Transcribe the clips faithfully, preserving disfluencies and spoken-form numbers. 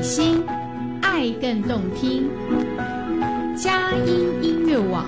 心，爱更动听。佳音音乐网。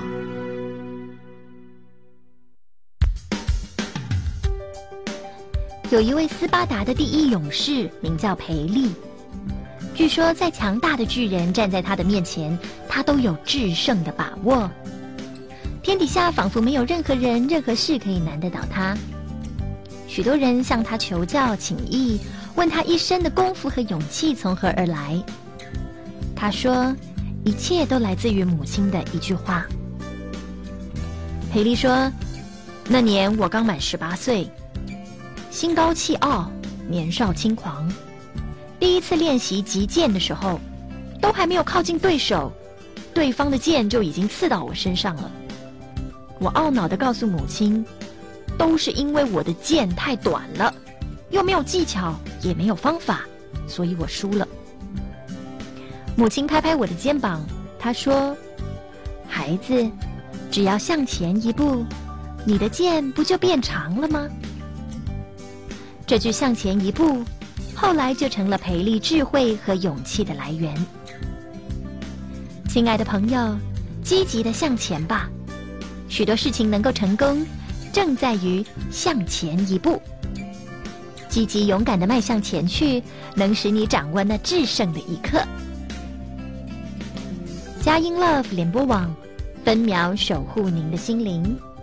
有一位斯巴达的第一勇士，名叫培利。据说，再强大的巨人站在他的面前，他都有制胜的把握。天底下仿佛没有任何人、任何事可以难得倒他。许多人向他求教、请益，问他一生的功夫和勇气从何而来。他说，一切都来自于母亲的一句话。培利说，那年我刚满十八岁，心高气傲，年少轻狂。第一次练习击剑的时候，都还没有靠近对手，对方的剑就已经刺到我身上了。我懊恼地告诉母亲，都是因为我的剑太短了，又没有技巧，也没有方法，所以我输了。母亲拍拍我的肩膀，她说，孩子，只要向前一步，你的剑不就变长了吗？这句向前一步后来就成了培利智慧和勇气的来源。亲爱的朋友，积极地向前吧，许多事情能够成功，正在于向前一步。积极勇敢地迈向前去，能使你掌握那制胜的一刻。佳音 Love 联播网，分秒守护您的心灵。